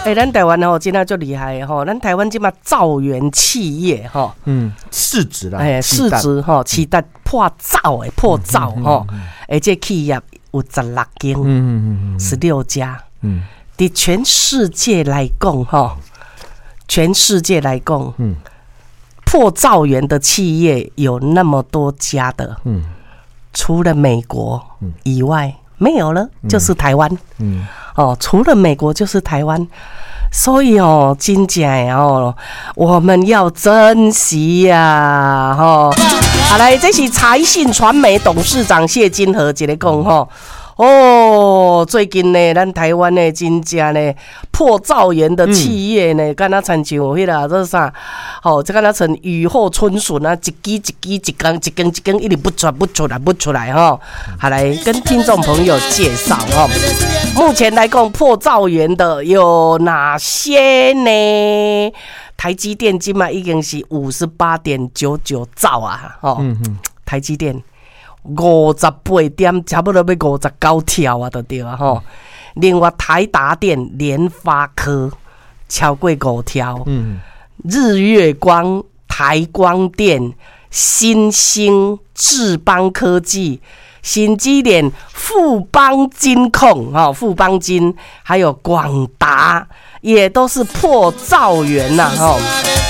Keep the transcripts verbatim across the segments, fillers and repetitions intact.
哎、欸，咱台湾吼真的就厉害吼，咱台湾这嘛兆元企业吼， 嗯，市值啦， 哎、欸，市值吼，期待破兆诶，破兆吼，而且企业有十六间，嗯嗯嗯，十六家，嗯，伫全世界来讲吼，全世界来讲，嗯，破兆元的企业有那么多家的，嗯，除了美国以外。没有了，就是台湾。嗯，嗯哦，除了美国就是台湾，所以哦，真正哦，我们要珍惜呀、啊，吼、哦。好来，这是财信传媒董事长谢金河一个讲吼。哦，最近呢，咱台湾呢，真正呢破兆元的企业呢，敢若亲像迄个这啥，哦，这敢若像雨后春笋啊，一支一支一根一根一根一直不出不出来不出来哈。好，来跟听众朋友介绍哈，目前来讲破兆元的有哪些呢？台积电今嘛已经是五十八点九九兆啊，哦，台积电。五十八点，差不多要五十九条啊，就对啊吼。另外，台达电、联发科超过五条，嗯，日月光、台光电、新兴、智邦科技、新基联、富邦金控哈，富邦金还有广达，也都是破兆元呐哈。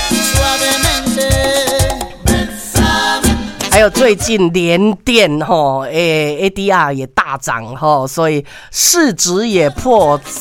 还有最近联电吼，诶 ，A D R 也大涨吼，所以市值也破